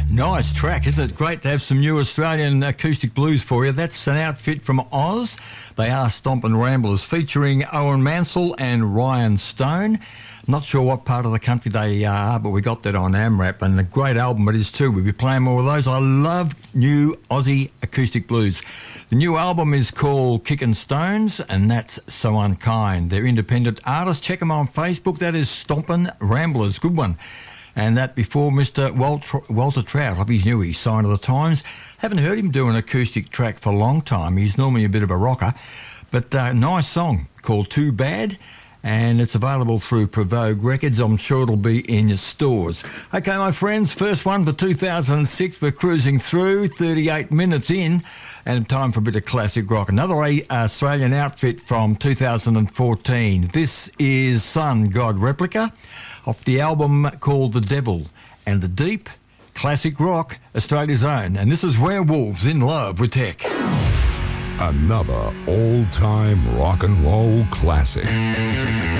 Nice track, isn't it? Great to have some new Australian acoustic blues for you. That's an outfit from Oz. They are Stompin' Ramblers, featuring Owen Mansell and Ryan Stone. Not sure what part of the country they are, but we got that on AMRAP, and a great album it is too. We'll be playing more of those. I love new Aussie acoustic blues. The new album is called Kickin' Stones, and that's So Unkind. They're independent artists. Check them out on Facebook. That is Stompin' Ramblers. Good one. And that before Mr. Walter Trout, of his new Sign of the Times. Haven't heard him do an acoustic track for a long time. He's normally a bit of a rocker. But nice song called Too Bad. And it's available through Provogue Records. I'm sure it'll be in your stores. Okay, my friends, first one for 2006. We're cruising through, 38 minutes in, and time for a bit of classic rock. Another Australian outfit from 2014. This is Sun God Replica, off the album called The Devil and the Deep, classic rock, Australia's own. And this is Werewolves in Love with Tech. Another old-time rock and roll classic.